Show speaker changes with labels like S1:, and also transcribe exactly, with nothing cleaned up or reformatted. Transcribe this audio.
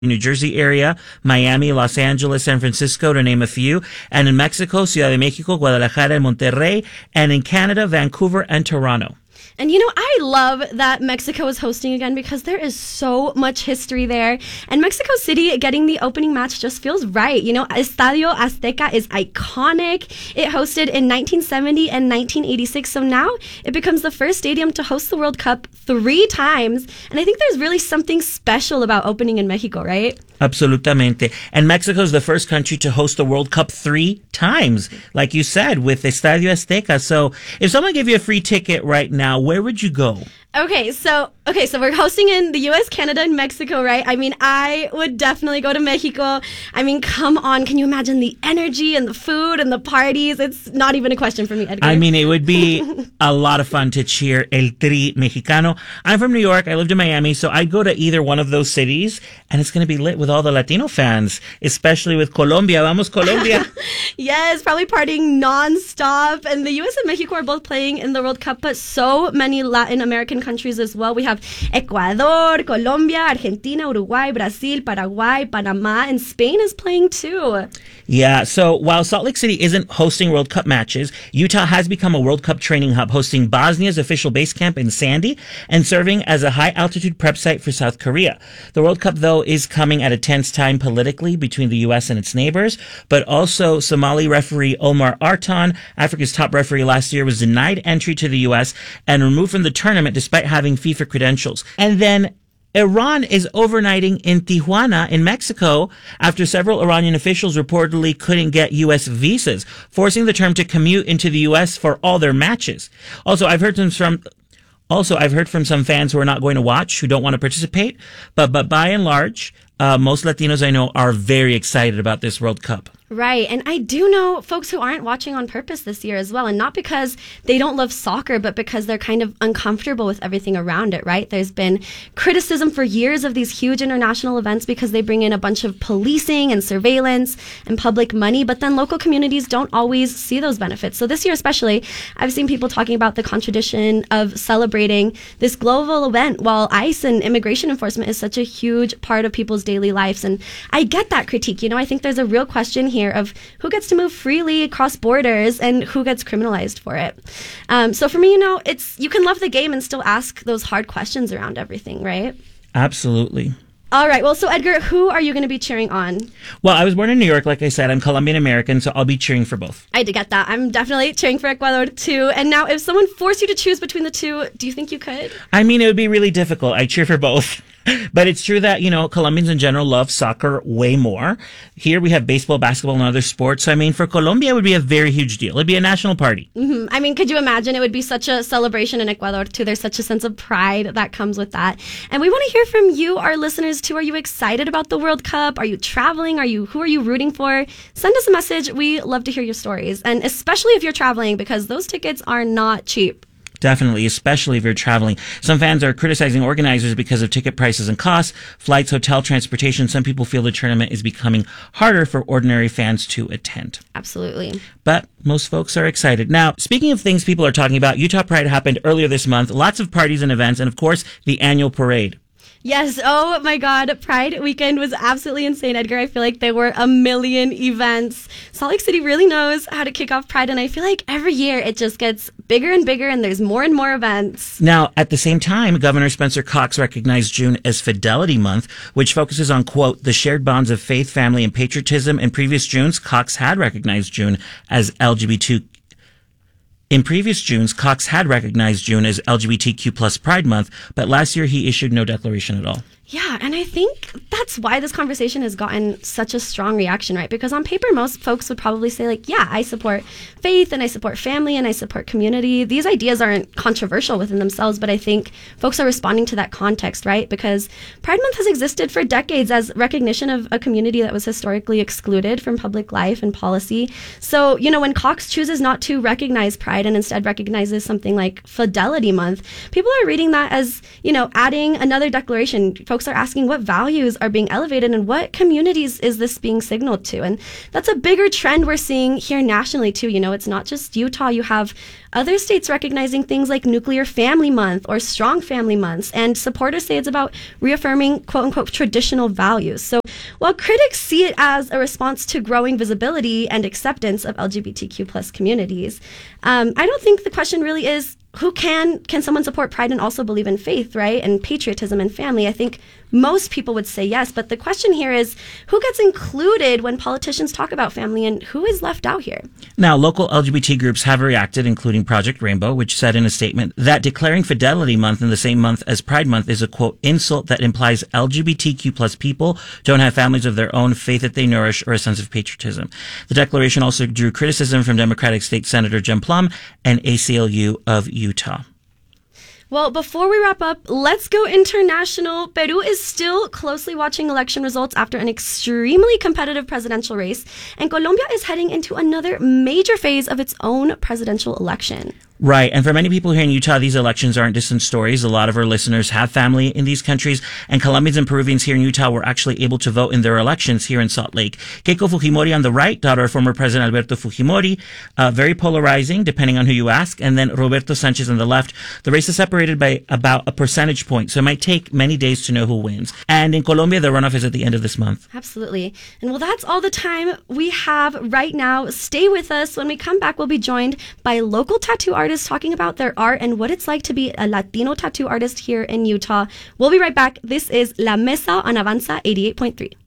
S1: New Jersey area, Miami, Los Angeles, San Francisco, to name a few. And in Mexico, Ciudad de Mexico, Guadalajara, and Monterrey. And in Canada, Vancouver and Toronto.
S2: And, you know, I love that Mexico is hosting again because there is so much history there. And Mexico City getting the opening match just feels right. You know, Estadio Azteca is iconic. It hosted in nineteen seventy and nineteen eighty-six. So now it becomes the first stadium to host the World Cup three times. And I think there's really something special about opening in Mexico, right?
S1: Absolutamente. And Mexico is the first country to host the World Cup three times, like you said, with Estadio Azteca. So if someone gave you a free ticket right now, where would you go?
S2: Okay, so okay, so we're hosting in the U S, Canada, and Mexico, right? I mean, I would definitely go to Mexico. I mean, come on, can you imagine the energy and the food and the parties? It's not even a question for me, Edgar.
S1: I mean, it would be a lot of fun to cheer El Tri Mexicano. I'm from New York. I lived in Miami, so I'd go to either one of those cities, and it's going to be lit with all the Latino fans, especially with Colombia. Vamos, Colombia.
S2: Yes, probably partying nonstop. And the U S and Mexico are both playing in the World Cup, but so many Latin American countries as well. We have Ecuador, Colombia, Argentina, Uruguay, Brazil, Paraguay, Panama, and Spain is playing too.
S1: Yeah, so while Salt Lake City isn't hosting World Cup matches, Utah has become a World Cup training hub, hosting Bosnia's official base camp in Sandy and serving as a high-altitude prep site for South Korea. The World Cup, though, is coming at a tense time politically between the U S and its neighbors, but also Somali referee Omar Artan, Africa's top referee last year, was denied entry to the U S and removed from the tournament despite having FIFA credentials. And then Iran is overnighting in Tijuana in Mexico after several Iranian officials reportedly couldn't get U S visas, forcing the term to commute into the U S for all their matches. Also, I've heard from also I've heard from some fans who are not going to watch, who don't want to participate, but but by and large, uh, most Latinos I know are very excited about this World Cup.
S2: Right. And I do know folks who aren't watching on purpose this year as well. And not because they don't love soccer, but because they're kind of uncomfortable with everything around it, right? There's been criticism for years of these huge international events because they bring in a bunch of policing and surveillance and public money, but then local communities don't always see those benefits. So this year especially, I've seen people talking about the contradiction of celebrating this global event while ICE and immigration enforcement is such a huge part of people's daily lives. And I get that critique. You know, I think there's a real question here of who gets to move freely across borders and who gets criminalized for it. Um, so for me, you know, it's you can love the game and still ask those hard questions around everything, right?
S1: Absolutely.
S2: All right. Well, so Edgar, who are you going to be cheering on?
S1: Well, I was born in New York, like I said. I'm Colombian American, so I'll be cheering for both.
S2: I did get that. I'm definitely cheering for Ecuador too. And now, if someone forced you to choose between the two, do you think you could?
S1: I mean, it would be really difficult. I cheer for both. But it's true that, you know, Colombians in general love soccer way more. Here we have baseball, basketball, and other sports. So, I mean, for Colombia, it would be a very huge deal. It'd be a national party.
S2: Mm-hmm. I mean, could you imagine? It would be such a celebration in Ecuador, too. There's such a sense of pride that comes with that. And we want to hear from you, our listeners, too. Are you excited about the World Cup? Are you traveling? Are you, who are you rooting for? Send us a message. We love to hear your stories. And especially if you're traveling, because those tickets are not cheap.
S1: Definitely, especially if you're traveling. Some fans are criticizing organizers because of ticket prices and costs, flights, hotel, transportation. Some people feel the tournament is becoming harder for ordinary fans to attend.
S2: Absolutely.
S1: But most folks are excited. Now, speaking of things people are talking about, Utah Pride happened earlier this month. Lots of parties and events, and of course, the annual parade.
S2: Yes. Oh, my God. Pride weekend was absolutely insane, Edgar. I feel like there were a million events. Salt Lake City really knows how to kick off Pride, and I feel like every year it just gets bigger and bigger, and there's more and more events.
S1: Now, at the same time, Governor Spencer Cox recognized June as Fidelity Month, which focuses on, quote, the shared bonds of faith, family, and patriotism. In previous Junes, Cox had recognized June as L G B T Q. In previous Junes, Cox had recognized June as L G B T Q plus Pride Month, but last year he issued no declaration at all.
S2: Yeah, and I think that's why this conversation has gotten such a strong reaction, right? Because on paper, most folks would probably say, like, yeah, I support faith and I support family and I support community. These ideas aren't controversial within themselves, but I think folks are responding to that context, right? Because Pride Month has existed for decades as recognition of a community that was historically excluded from public life and policy. So, you know, when Cox chooses not to recognize Pride and instead recognizes something like Fidelity Month, people are reading that as, you know, adding another declaration. Folks folks are asking what values are being elevated and what communities is this being signaled to. And that's a bigger trend we're seeing here nationally too. You know, it's not just Utah. You have other states recognizing things like Nuclear Family Month or Strong Family Months, and supporters say it's about reaffirming quote unquote traditional values. So while critics see it as a response to growing visibility and acceptance of L G B T Q plus communities, um, I don't think the question really is who can can someone support pride and also believe in faith, right? And patriotism and family. I think most people would say yes, but the question here is who gets included when politicians talk about family and who is left out here?
S1: Now, local L G B T groups have reacted, including Project Rainbow, which said in a statement that declaring Fidelity Month in the same month as Pride Month is a, quote, insult that implies L G B T Q plus people don't have families of their own, faith that they nourish, or a sense of patriotism. The declaration also drew criticism from Democratic State Senator Jen Plum and A C L U of Utah.
S2: Well, before we wrap up, let's go international. Peru is still closely watching election results after an extremely competitive presidential race, and Colombia is heading into another major phase of its own presidential election.
S1: Right. And for many people here in Utah, these elections aren't distant stories. A lot of our listeners have family in these countries, and Colombians and Peruvians here in Utah were actually able to vote in their elections here in Salt Lake. Keiko Fujimori on the right, daughter of former President Alberto Fujimori, uh, very polarizing, depending on who you ask. And then Roberto Sanchez on the left. The race is separated by about a percentage point, so it might take many days to know who wins. And in Colombia, the runoff is at the end of this month.
S2: Absolutely. And well, that's all the time we have right now. Stay with us. When we come back, we'll be joined by local tattoo artists talking about their art and what it's like to be a Latino tattoo artist here in Utah. We'll be right back. This is La Mesa on Avanza eighty-eight point three.